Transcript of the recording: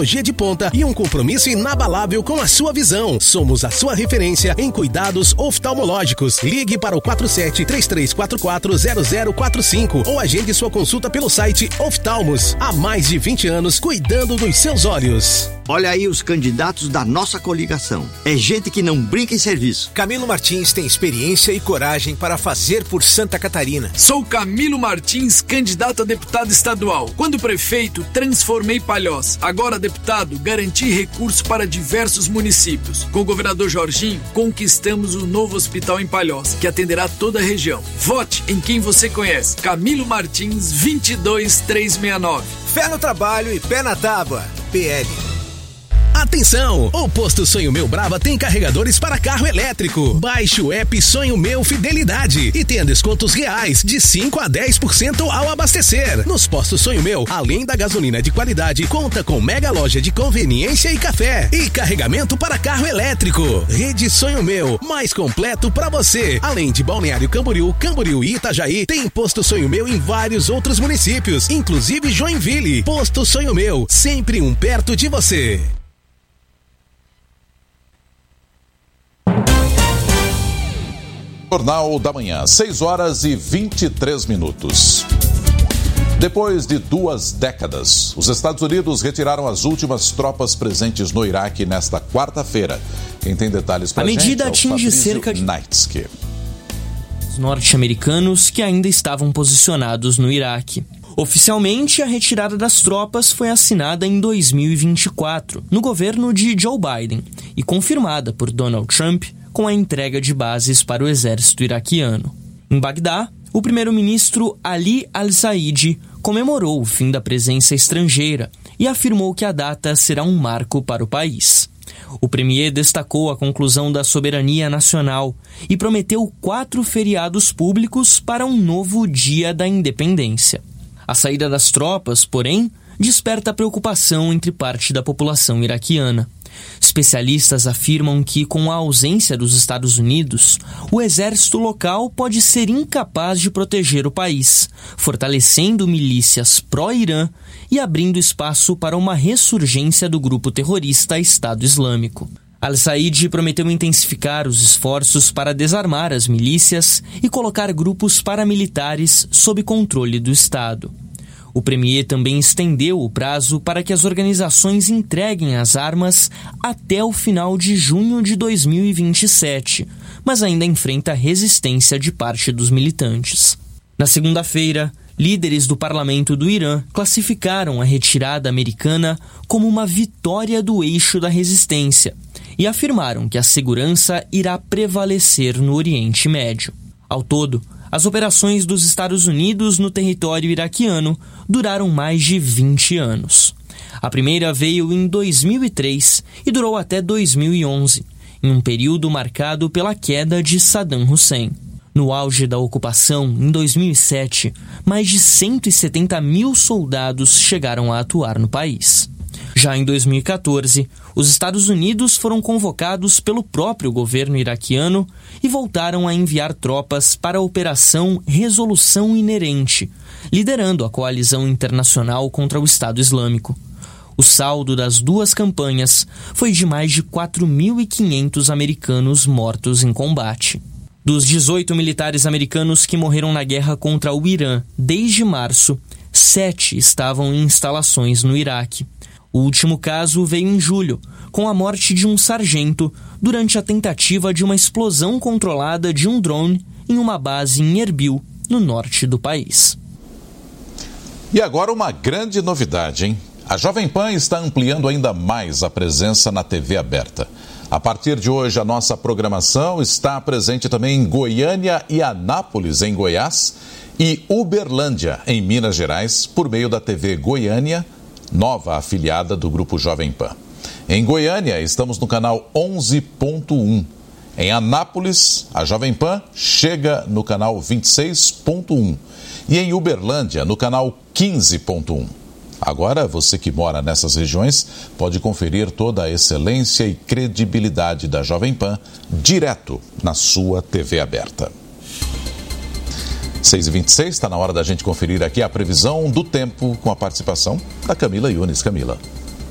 de ponta e um compromisso inabalável com a sua visão. Somos a sua referência em cuidados oftalmológicos. Ligue para o 47-3344-0045 ou agende sua consulta pelo site Oftalmos. Há mais de 20 anos cuidando dos seus olhos. Olha aí os candidatos da nossa coligação. É gente que não brinca em serviço. Camilo Martins tem experiência e coragem para fazer por Santa Catarina. Sou Camilo Martins, candidato a deputado estadual. Quando prefeito, transformei Palhoça. Agora deputado, garanti recursos para diversos municípios. Com o governador Jorginho, conquistamos o novo hospital em Palhoça, que atenderá toda a região. Vote em quem você conhece. Camilo Martins, 22369. Fé no trabalho e pé na tábua. PL. Atenção! O Posto Sonho Meu Brava tem carregadores para carro elétrico. Baixe o app Sonho Meu Fidelidade e tenha descontos reais de 5 a 10% ao abastecer. Nos postos Sonho Meu, além da gasolina de qualidade, conta com mega loja de conveniência e café. E carregamento para carro elétrico. Rede Sonho Meu, mais completo para você. Além de Balneário Camboriú, Camboriú e Itajaí, tem Posto Sonho Meu em vários outros municípios, inclusive Joinville. Posto Sonho Meu, sempre um perto de você. Jornal da Manhã, 6h23. Depois de 2 décadas, os Estados Unidos retiraram as últimas tropas presentes no Iraque nesta quarta-feira. Quem tem detalhes para a gente é o medida atinge cerca de Naitsky. Os norte-americanos que ainda estavam posicionados no Iraque. Oficialmente, a retirada das tropas foi assinada em 2024, no governo de Joe Biden, e confirmada por Donald Trump com a entrega de bases para o exército iraquiano. Em Bagdá, o primeiro-ministro Ali Al-Said comemorou o fim da presença estrangeira e afirmou que a data será um marco para o país. O premier destacou a conclusão da soberania nacional e prometeu 4 feriados públicos para um novo Dia da Independência. A saída das tropas, porém, desperta preocupação entre parte da população iraquiana. Especialistas afirmam que, com a ausência dos Estados Unidos, o exército local pode ser incapaz de proteger o país, fortalecendo milícias pró-Irã e abrindo espaço para uma ressurgência do grupo terrorista Estado Islâmico. Al-Said prometeu intensificar os esforços para desarmar as milícias e colocar grupos paramilitares sob controle do Estado. O premier também estendeu o prazo para que as organizações entreguem as armas até o final de junho de 2027, mas ainda enfrenta resistência de parte dos militantes. Na segunda-feira, líderes do parlamento do Irã classificaram a retirada americana como uma vitória do eixo da resistência e afirmaram que a segurança irá prevalecer no Oriente Médio. Ao todo, as operações dos Estados Unidos no território iraquiano duraram mais de 20 anos. A primeira veio em 2003 e durou até 2011, em um período marcado pela queda de Saddam Hussein. No auge da ocupação, em 2007, mais de 170 mil soldados chegaram a atuar no país. Já em 2014, os Estados Unidos foram convocados pelo próprio governo iraquiano e voltaram a enviar tropas para a Operação Resolução Inerente, liderando a coalizão internacional contra o Estado Islâmico. O saldo das 2 campanhas foi de mais de 4.500 americanos mortos em combate. Dos 18 militares americanos que morreram na guerra contra o Irã desde março, 7 estavam em instalações no Iraque. O último caso veio em julho, com a morte de um sargento durante a tentativa de uma explosão controlada de um drone em uma base em Erbil, no norte do país. E agora uma grande novidade, hein? A Jovem Pan está ampliando ainda mais a presença na TV aberta. A partir de hoje, a nossa programação está presente também em Goiânia e Anápolis, em Goiás, e Uberlândia, em Minas Gerais, por meio da TV Goiânia, nova afiliada do Grupo Jovem Pan. Em Goiânia, estamos no canal 11.1. Em Anápolis, a Jovem Pan chega no canal 26.1. E em Uberlândia, no canal 15.1. Agora, você que mora nessas regiões pode conferir toda a excelência e credibilidade da Jovem Pan direto na sua TV aberta. 6h26, está na hora da gente conferir aqui a previsão do tempo com a participação da Camila Yunes. Camila.